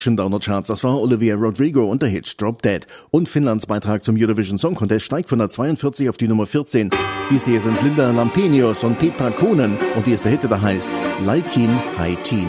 Downer-Charts. Das war Olivia Rodrigo und der Hit Drop Dead. Und Finnlands Beitrag zum Eurovision Song Contest steigt von der 42 auf die Nummer 14. Dies hier sind Linda Lampenius und Pete Parkkonen und hier ist der Hit, der heißt Laikin Hai Team.